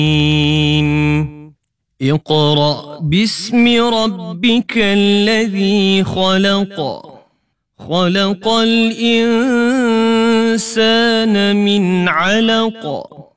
اقرأ باسم ربك الذي خلق خلق الإنسان من علق